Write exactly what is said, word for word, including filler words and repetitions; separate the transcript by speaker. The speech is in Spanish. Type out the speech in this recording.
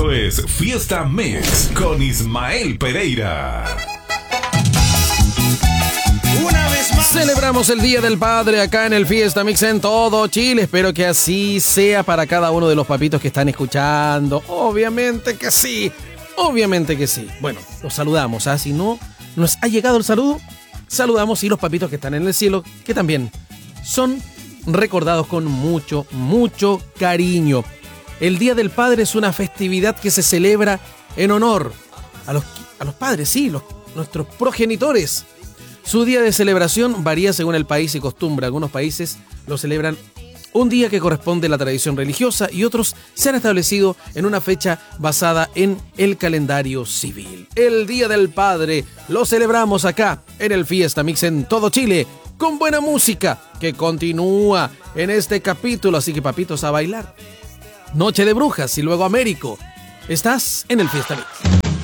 Speaker 1: Esto es Fiesta Mix con Ismael Pereira.
Speaker 2: Una vez más
Speaker 3: celebramos el Día del Padre acá en el Fiesta Mix en todo Chile. Espero que así sea para cada uno de los papitos que están escuchando. Obviamente que sí, obviamente que sí. Bueno, los saludamos, ¿ah? Si no nos ha llegado el saludo, saludamos y los papitos que están en el cielo, que también son recordados con mucho, mucho cariño. El Día del Padre es una festividad que se celebra en honor a los, a los padres, sí, los, nuestros progenitores. Su día de celebración varía según el país y costumbre. Algunos países lo celebran un día que corresponde a la tradición religiosa y otros se han establecido en una fecha basada en el calendario civil. El Día del Padre lo celebramos acá en el Fiesta Mix en todo Chile con buena música que continúa en este capítulo. Así que papitos, a bailar. Noche de Brujas y luego Américo. Estás en el Fiesta Mix.